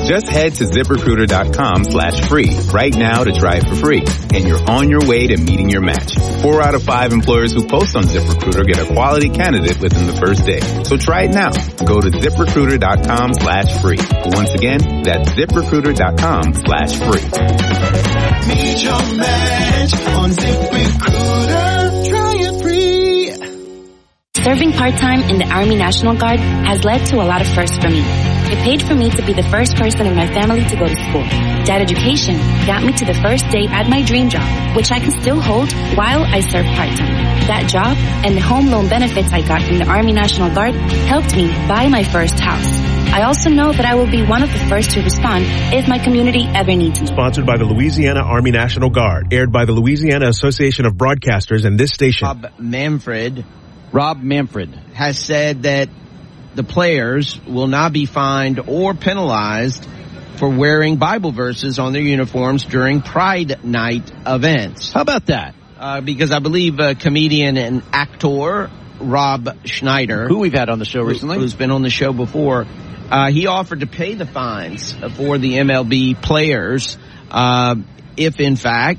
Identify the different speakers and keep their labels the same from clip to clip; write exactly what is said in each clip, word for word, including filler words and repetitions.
Speaker 1: Just head to ZipRecruiter.com slash free right now to try it for free. And you're on your way to meeting your match. Four out of five employers who post on ZipRecruiter get a quality candidate within the first day. So try it now. Go to ZipRecruiter.com slash free. Once again, that's ZipRecruiter.com slash free.
Speaker 2: Meet your match on ZipRecruiter. Try it free.
Speaker 3: Serving part-time in the Army National Guard has led to a lot of firsts for me. It paid for me to be the first person in my family to go to school. That education got me to the first day at my dream job, which I can still hold while I serve part-time. That job and the home loan benefits I got from the Army National Guard helped me buy my first house. I also know that I will be one of the first to respond if my community ever needs me.
Speaker 4: Sponsored by the Louisiana Army National Guard. Aired by the Louisiana Association of Broadcasters and this station.
Speaker 5: Rob Manfred.
Speaker 6: Rob Manfred
Speaker 5: has said that the players will not be fined or penalized for wearing Bible verses on their uniforms during Pride Night events.
Speaker 6: How about that?
Speaker 5: Uh, because I believe uh, comedian and actor Rob Schneider,
Speaker 6: who we've had on the show recently,
Speaker 5: who, who's been on the show before, uh, he offered to pay the fines for the M L B players uh, if, in fact,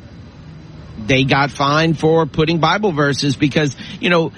Speaker 5: they got fined for putting Bible verses because, you know,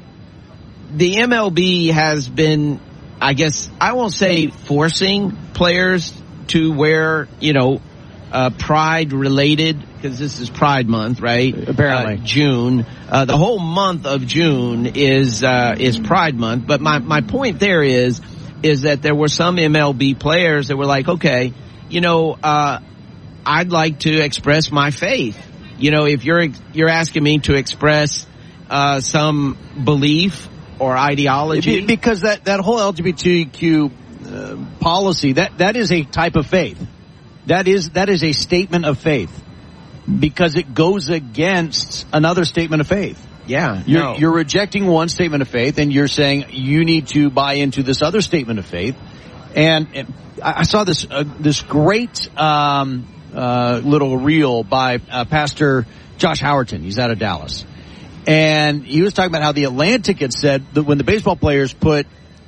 Speaker 5: the M L B has been, I guess, I won't say forcing players to wear, you know, uh, Pride related, because this is Pride Month, right?
Speaker 6: Apparently.
Speaker 5: Uh, June. Uh, the whole month of June is, uh, is Pride Month. But my, my point there is, is that there were some M L B players that were like, okay, you know, uh, I'd like to express my faith. You know, if you're, you're asking me to express, uh, some belief or ideology.
Speaker 6: Because that, that whole L G B T Q uh, policy, that, that is a type of faith. That is, that is a statement of faith. Because it goes against another statement of faith.
Speaker 5: Yeah.
Speaker 6: You're,
Speaker 5: no.
Speaker 6: you're rejecting one statement of faith and you're saying you need to buy into this other statement of faith. And, and I saw this, uh, this great, um, uh, little reel by, uh, Pastor Josh Howerton. He's out of Dallas. And he was talking about how the Atlantic had said that when the baseball players put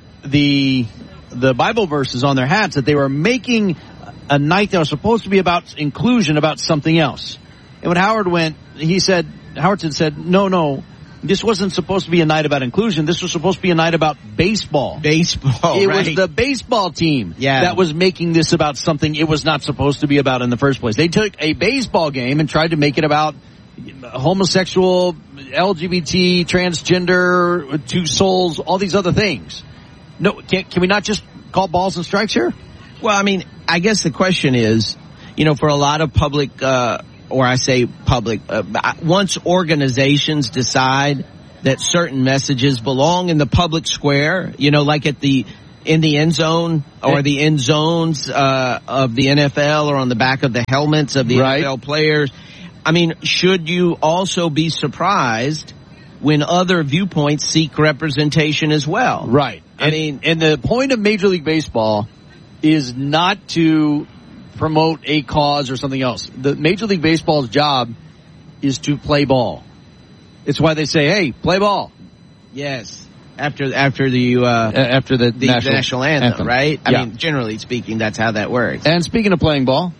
Speaker 6: the the Bible verses on their hats, that they were making a night that was supposed to be about inclusion, about something else. And when Howard went, he said, Howerton said, no, no, this wasn't supposed to be a night about inclusion. This was supposed to be a night about baseball.
Speaker 5: Baseball,
Speaker 6: It
Speaker 5: right.
Speaker 6: was the baseball team
Speaker 5: yeah.
Speaker 6: that was making this about something it was not supposed to be about in the first place. They took a baseball game and tried to make it about homosexual, L G B T, transgender, two souls, all these other things. No, can, can we not just call balls and strikes here?
Speaker 5: Well, I mean, I guess the question is, you know, for a lot of public, uh, or I say public, uh, once organizations decide that certain messages belong in the public square, you know, like at the, in the end zone or the end zones, uh, of the N F L or on the back of the helmets of the
Speaker 6: right.
Speaker 5: N F L players. I mean, should you also be surprised when other viewpoints seek representation as well?
Speaker 6: Right.
Speaker 5: I
Speaker 6: and,
Speaker 5: mean,
Speaker 6: and the point of Major League Baseball is not to promote a cause or something else. The Major League Baseball's job is to play ball. It's why they say, hey, play ball.
Speaker 5: Yes. After, after the, uh,
Speaker 6: after the,
Speaker 5: the
Speaker 6: national,
Speaker 5: national anthem, anthem, right? I
Speaker 6: yeah.
Speaker 5: mean, generally speaking, that's how that works.
Speaker 6: And speaking of playing ball.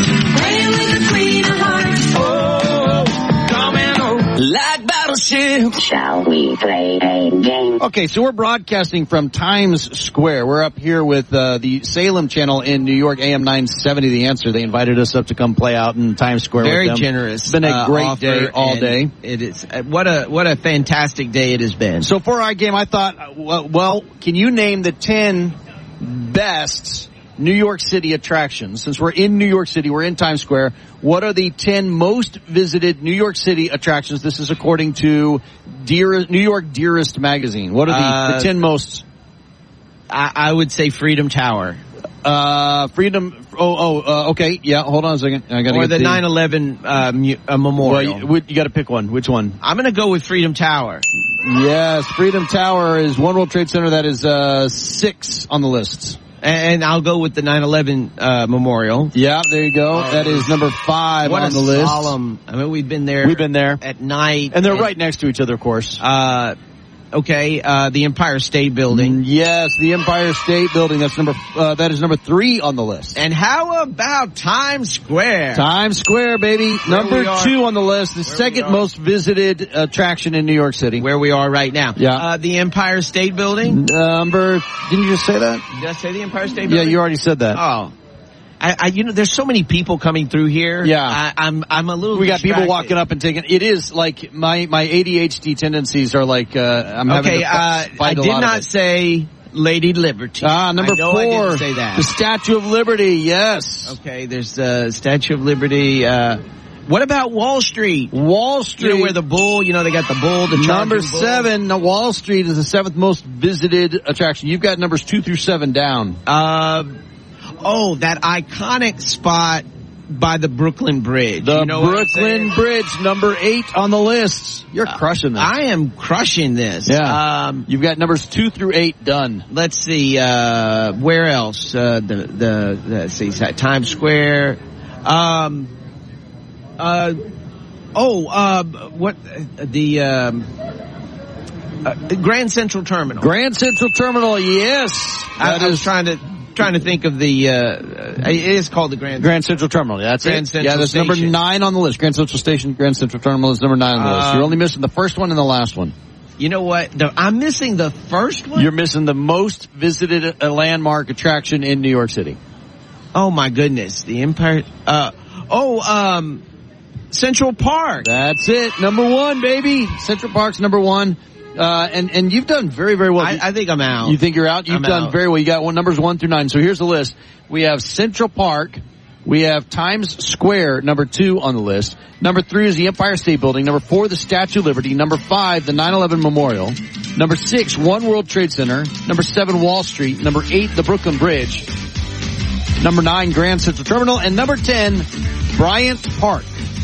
Speaker 2: Like battleship.
Speaker 7: Shall we play a game?
Speaker 6: Okay, so we're broadcasting from Times Square. We're up here with uh, the Salem channel in New York, A M nine seventy, The Answer. They invited us up to come play out in Times Square
Speaker 5: Very
Speaker 6: with them.
Speaker 5: generous.
Speaker 6: It's been a great
Speaker 5: uh,
Speaker 6: day all day.
Speaker 5: It is. Uh, what a what a fantastic day it has been.
Speaker 6: So for our game, I thought, uh, well, well, can you name the ten best New York City attractions? Since we're in New York City, we're in Times Square. What are the ten most visited New York City attractions? This is according to Dear, New York Dearest magazine. What are the, uh, the ten most?
Speaker 5: I, I would say Freedom Tower.
Speaker 6: Uh, Freedom. Oh, oh, uh, okay. Yeah, hold on a second. I gotta
Speaker 5: or
Speaker 6: get
Speaker 5: the nine eleven uh, mu- uh, memorial.
Speaker 6: Well, you, you got to pick one. Which one?
Speaker 5: I'm going to go with Freedom Tower.
Speaker 6: Yes, Freedom Tower is One World Trade Center. That is uh, six on the list.
Speaker 5: And I'll go with the nine eleven uh, memorial.
Speaker 6: Yeah, there you go. Uh, that is number five
Speaker 5: what
Speaker 6: on
Speaker 5: a
Speaker 6: the list.
Speaker 5: Solemn. I mean, we've been there.
Speaker 6: We've been there
Speaker 5: at night,
Speaker 6: and they're and, right next to each other, of course.
Speaker 5: Uh, Okay, uh, the Empire State Building.
Speaker 6: Yes, the Empire State Building. That's number, uh, that is number three on the list.
Speaker 5: And how about Times Square?
Speaker 6: Times Square, baby.
Speaker 5: Where
Speaker 6: number
Speaker 5: we are.
Speaker 6: two on the list. The
Speaker 5: Where
Speaker 6: second most visited attraction in New York City.
Speaker 5: Where we are right now.
Speaker 6: Yeah.
Speaker 5: Uh, the Empire State Building.
Speaker 6: Number, didn't you just say that?
Speaker 5: Did I say the Empire State
Speaker 6: Yeah,
Speaker 5: Building?
Speaker 6: you already said that.
Speaker 5: Oh. I, I, you know, there's so many people coming through here.
Speaker 6: Yeah.
Speaker 5: I, I'm, I'm a little
Speaker 6: We got
Speaker 5: distracted.
Speaker 6: people walking up and taking, it is like, my, my A D H D tendencies are like, uh, I'm having
Speaker 5: Okay,
Speaker 6: to
Speaker 5: uh,
Speaker 6: fight
Speaker 5: I
Speaker 6: a
Speaker 5: did
Speaker 6: lot of
Speaker 5: not
Speaker 6: it.
Speaker 5: say Lady Liberty.
Speaker 6: Ah, number
Speaker 5: I know
Speaker 6: four.
Speaker 5: I didn't say that.
Speaker 6: The Statue of Liberty, yes.
Speaker 5: Okay, there's uh Statue of Liberty. Uh, what about Wall Street?
Speaker 6: Wall Street.
Speaker 5: You know where the bull, you know, they got the bull, the
Speaker 6: Number
Speaker 5: charging bull.
Speaker 6: seven, now Wall Street is the seventh most visited attraction. You've got numbers two through seven down.
Speaker 5: Uh, oh, that iconic spot by the Brooklyn Bridge.
Speaker 6: The
Speaker 5: you know what I'm
Speaker 6: Brooklyn
Speaker 5: saying?
Speaker 6: Bridge, number eight on the list. You're crushing this.
Speaker 5: I am crushing this.
Speaker 6: Yeah.
Speaker 5: Um,
Speaker 6: You've got numbers two through eight done.
Speaker 5: let's see, uh, where else? Uh, the, the, the, let's see, Times Square. Um, uh, oh, uh, what, the, um, uh, Grand Central Terminal.
Speaker 6: Grand Central Terminal, yes.
Speaker 5: I,
Speaker 6: That
Speaker 5: I was
Speaker 6: is
Speaker 5: trying to, trying to think of the, uh, it is called the Grand
Speaker 6: Grand Central Terminal. That's
Speaker 5: Grand
Speaker 6: it.
Speaker 5: Central
Speaker 6: yeah, that's number
Speaker 5: Station.
Speaker 6: nine on the list. Grand Central Station, Grand Central Terminal is number nine on the list.
Speaker 5: Um,
Speaker 6: You're only missing the first one and the last one.
Speaker 5: You know what? The, I'm missing the first one?
Speaker 6: You're missing the most visited uh, landmark attraction in New York City.
Speaker 5: Oh my goodness. The Empire, uh, oh, um, Central Park.
Speaker 6: That's it. Number one, baby. Central Park's number one. Uh, and, and you've done very, very well.
Speaker 5: I, I think I'm out.
Speaker 6: You think you're out? You've
Speaker 5: I'm
Speaker 6: done
Speaker 5: out.
Speaker 6: very well. You got one, numbers one through nine. So here's the list. We have Central Park. We have Times Square, number two on the list. Number three is the Empire State Building. Number four, the Statue of Liberty. Number five, the nine eleven Memorial. Number six, One World Trade Center. Number seven, Wall Street. Number eight, the Brooklyn Bridge. Number nine, Grand Central Terminal. And number ten, Bryant Park.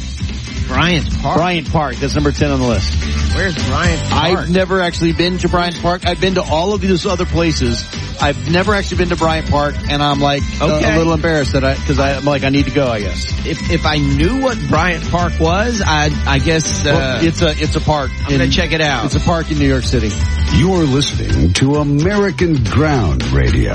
Speaker 5: Bryant Park.
Speaker 6: Bryant Park. That's number ten on the list.
Speaker 5: Where's Bryant Park?
Speaker 6: I've never actually been to Bryant Park. I've been to all of these other places. I've never actually been to Bryant Park, and I'm like
Speaker 5: Okay.
Speaker 6: a, a little embarrassed that I, because I'm like I need to go. I guess
Speaker 5: If if I knew what Bryant Park was, I I guess uh,
Speaker 6: well, it's a it's a park.
Speaker 5: I'm gonna check it out.
Speaker 6: It's a park in New York City.
Speaker 8: You're listening to American Ground Radio.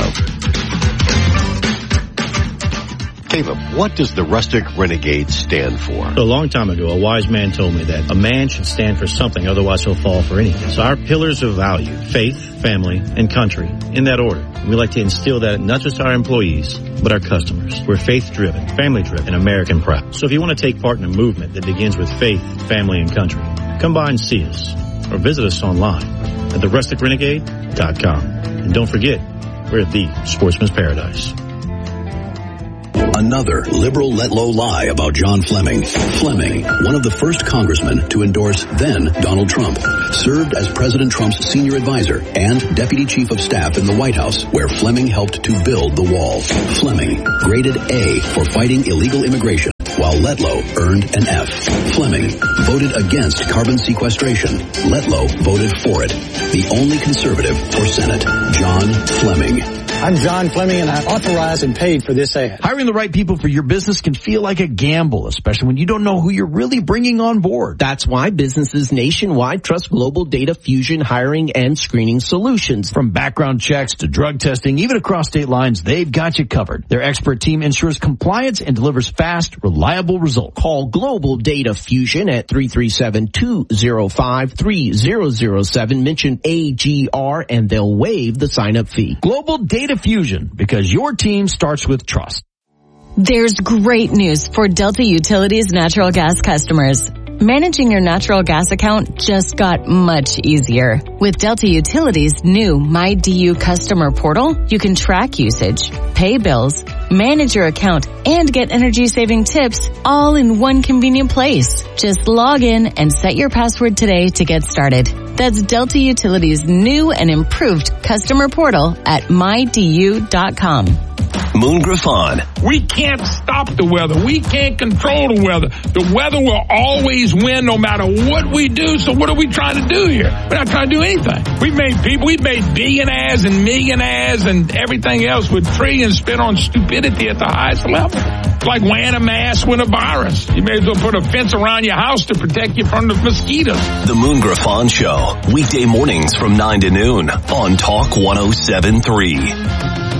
Speaker 9: Caleb, what does the Rustic Renegade stand for?
Speaker 10: A long time ago, a wise man told me that a man should stand for something, otherwise he'll fall for anything. So our pillars of value, faith, family, and country, in that order. We like to instill that in not just our employees, but our customers. We're faith-driven, family-driven, and American proud. So if you want to take part in a movement that begins with faith, family, and country, come by and see us, or visit us online at the rustic renegade dot com. And don't forget, we're at the Sportsman's Paradise.
Speaker 11: Another liberal let-low lie about John Fleming. Fleming, one of the first congressmen to endorse then Donald Trump, served as President Trump's senior advisor and deputy chief of staff in the White House, where Fleming helped to build the wall. Fleming, graded A for fighting illegal immigration, while Letlow earned an F. Fleming voted against carbon sequestration. Letlow voted for it. The only conservative for Senate, John Fleming.
Speaker 12: I'm John Fleming, and I authorized and paid for this ad.
Speaker 13: Hiring the right people for your business can feel like a gamble, especially when you don't know who you're really bringing on board.
Speaker 14: That's why businesses nationwide trust Global Data Fusion hiring and screening solutions.
Speaker 13: From background checks to drug testing, even across state lines, they've got you covered. Their expert team ensures compliance and delivers fast, reliable results.
Speaker 14: Call Global Data Fusion at three three seven, two zero five, three zero zero seven. Mention A G R and they'll waive the sign-up fee.
Speaker 13: Global Data Fusion, because your team starts with trust.
Speaker 15: There's great news for Delta Utilities natural gas customers. Managing your natural gas account just got much easier. With Delta Utilities' new MyDU customer portal, you can track usage, pay bills, manage your account, and get energy-saving tips all in one convenient place. Just log in and set your password today to get started. That's Delta Utilities' new and improved customer portal at my d u dot com.
Speaker 16: Moon Griffon.
Speaker 17: We can't stop the weather. We can't control the weather. The weather will always win no matter what we do. So what are we trying to do here? We're not trying to do anything. We've made people, we've made billionaires and millionaires and everything else with trillions spent on stupidity at the highest level. It's like wearing a mask with a virus. You may as well put a fence around your house to protect you from the mosquitoes.
Speaker 16: The Moon Griffon Show, weekday mornings from nine to noon on Talk one oh seven point three.